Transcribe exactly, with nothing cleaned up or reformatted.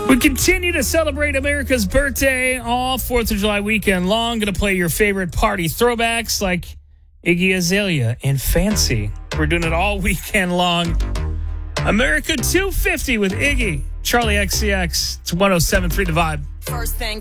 We continue to celebrate America's birthday all fourth of July weekend long. Going to play your favorite party throwbacks like Iggy Azalea and Fancy. We're doing it all weekend long. America two fifty with Iggy. Charlie X C X. It's one oh seven point three The Vibe. First thing.